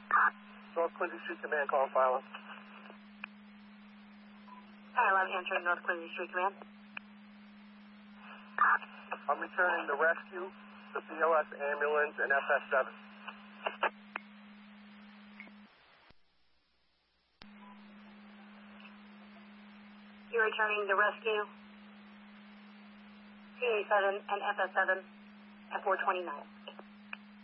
North Quincy Street Command, call file. Hi, 11 answering North Quincy Street Command. I'm returning the rescue, the BLS ambulance, and FS7. You're returning the rescue, CA7 and FS7 at 429.